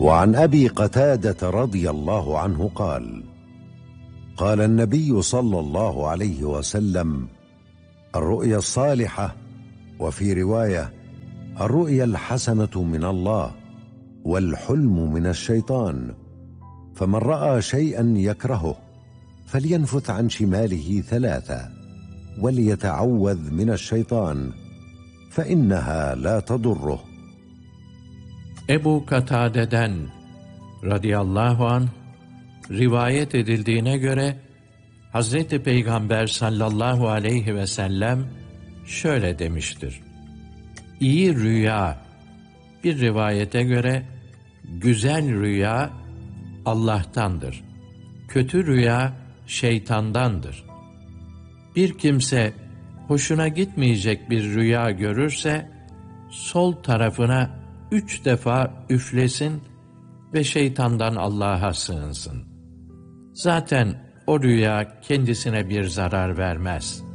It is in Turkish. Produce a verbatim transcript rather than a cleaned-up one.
وعن أبي قتادة رضي الله عنه قال: قال النبي صلى الله عليه وسلم: الرؤيا الصالحة، وفي رواية: الرؤيا الحسنة من الله، والحلم من الشيطان، فمن رأى شيئا يكرهه فلينفث عن شماله ثلاثة، وليتعوذ من الشيطان فإنها لا تضره. Ebu Katade'den radıyallahu anh rivayet edildiğine göre Hazreti Peygamber sallallahu aleyhi ve sellem şöyle demiştir: İyi rüya, bir rivayete göre güzel rüya Allah'tandır. Kötü rüya şeytandandır. Bir kimse hoşuna gitmeyecek bir rüya görürse sol tarafına üç defa üflesin ve şeytandan Allah'a sığınsın. Zaten o rüya kendisine bir zarar vermez.